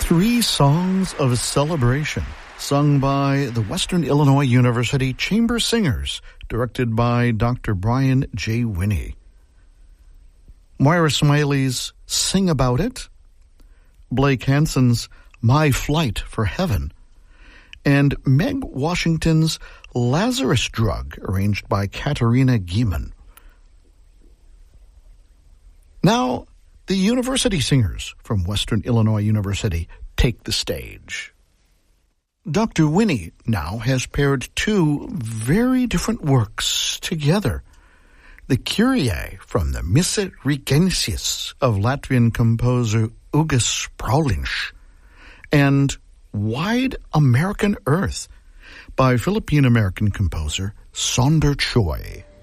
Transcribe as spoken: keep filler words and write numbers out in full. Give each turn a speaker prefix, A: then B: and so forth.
A: Three songs of celebration, sung by the Western Illinois University Chamber Singers, directed by Doctor Brian J. Winnie. Moira Smiley's Sing About It, Blake Hansen's My Flight for Heaven, and Meg Washington's Lazarus Drug, arranged by Katarina Gieman. Now, the University Singers from Western Illinois University take the stage. Doctor Winnie now has paired two very different works together. The Kyrie from the Missa Regensis of Latvian composer Ugas Prauliņš and Wide American Earth by Philippine-American composer Sonder Choi.